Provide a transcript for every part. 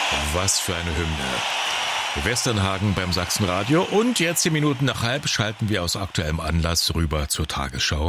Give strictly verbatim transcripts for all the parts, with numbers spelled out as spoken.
Was für eine Hymne. Westernhagen beim Sachsenradio. Und jetzt zehn Minuten nach halb schalten wir aus aktuellem Anlass rüber zur Tagesschau.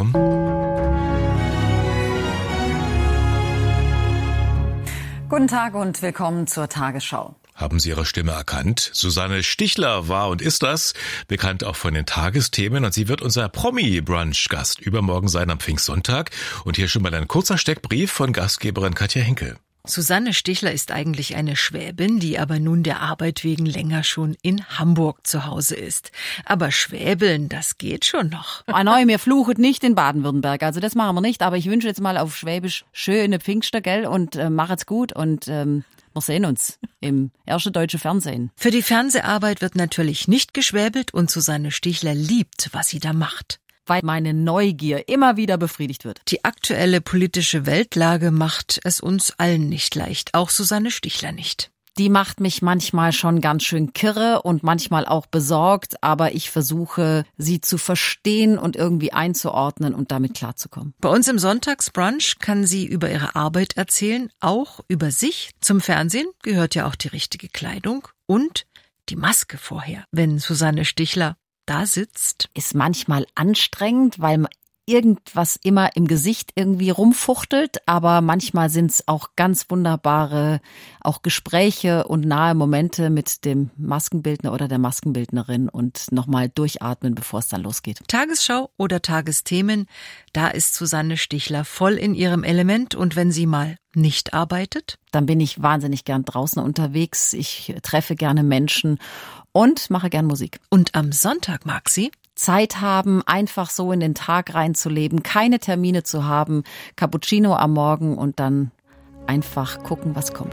Guten Tag und willkommen zur Tagesschau. Haben Sie Ihre Stimme erkannt? Susanne Stichler war und ist das, bekannt auch von den Tagesthemen. Und sie wird unser Promi-Brunch-Gast übermorgen sein am Pfingstsonntag. Und hier schon mal ein kurzer Steckbrief von Gastgeberin Katja Henkel. Susanne Stichler ist eigentlich eine Schwäbin, die aber nun der Arbeit wegen länger schon in Hamburg zu Hause ist. Aber Schwäbeln, das geht schon noch. Ah nein, wir fluchen nicht in Baden-Württemberg, also das machen wir nicht. Aber ich wünsche jetzt mal auf Schwäbisch schöne Pfingster, gell, und äh, macht's gut und ähm, wir sehen uns im ersten deutschen Fernsehen. Für die Fernseharbeit wird natürlich nicht geschwäbelt und Susanne Stichler liebt, was sie da macht. Weil meine Neugier immer wieder befriedigt wird. Die aktuelle politische Weltlage macht es uns allen nicht leicht, auch Susanne Stichler nicht. Die macht mich manchmal schon ganz schön kirre und manchmal auch besorgt, aber ich versuche, sie zu verstehen und irgendwie einzuordnen und damit klarzukommen. Bei uns im Sonntagsbrunch kann sie über ihre Arbeit erzählen, auch über sich. Zum Fernsehen gehört ja auch die richtige Kleidung und die Maske vorher, wenn Susanne Stichler da sitzt. Ist manchmal anstrengend, weil irgendwas immer im Gesicht irgendwie rumfuchtelt, aber manchmal sind es auch ganz wunderbare auch Gespräche und nahe Momente mit dem Maskenbildner oder der Maskenbildnerin und nochmal durchatmen, bevor es dann losgeht. Tagesschau oder Tagesthemen, da ist Susanne Stichler voll in ihrem Element und wenn sie mal nicht arbeitet? Dann bin ich wahnsinnig gern draußen unterwegs, ich treffe gerne Menschen und mache gern Musik. Und am Sonntag mag sie Zeit haben, einfach so in den Tag reinzuleben, keine Termine zu haben, Cappuccino am Morgen und dann einfach gucken, was kommt.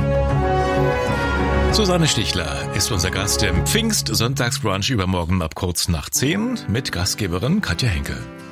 Susanne Stichler ist unser Gast im Pfingst-Sonntagsbrunch übermorgen ab kurz nach zehn mit Gastgeberin Katja Henkel.